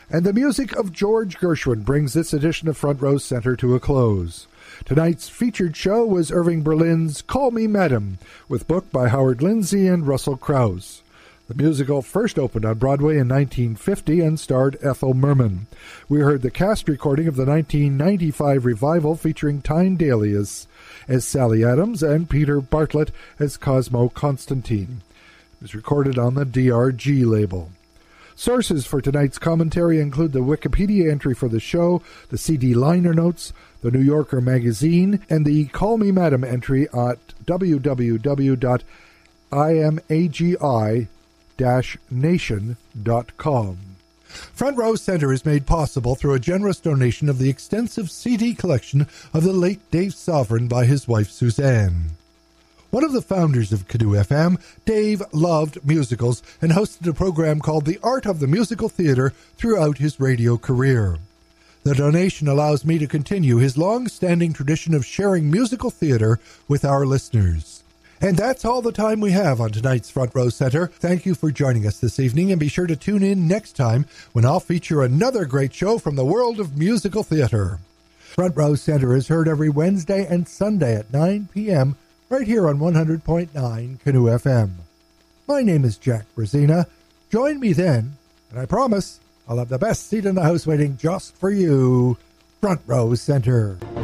And the music of George Gershwin brings this edition of Front Row Center to a close. Tonight's featured show was Irving Berlin's Call Me Madam, with book by Howard Lindsay and Russell Krauss. The musical first opened on Broadway in 1950 and starred Ethel Merman. We heard the cast recording of the 1995 revival featuring Tyne Daly as Sally Adams and Peter Bartlett as Cosmo Constantine. It was recorded on the DRG label. Sources for tonight's commentary include the Wikipedia entry for the show, the CD liner notes, the New Yorker magazine, and the Call Me Madam entry at www.imagi-nation.com. Front Row Center is made possible through a generous donation of the extensive CD collection of the late Dave Sovereign by his wife Suzanne. One of the founders of Canoe FM, Dave loved musicals and hosted a program called The Art of the Musical Theater throughout his radio career. The donation allows me to continue his long-standing tradition of sharing musical theater with our listeners. And that's all the time we have on tonight's Front Row Center. Thank you for joining us this evening, and be sure to tune in next time when I'll feature another great show from the world of musical theater. Front Row Center is heard every Wednesday and Sunday at 9 p.m. right here on 100.9 Canoe FM. My name is Jack Brazina. Join me then, and I promise I'll have the best seat in the house waiting just for you. Front Row Center.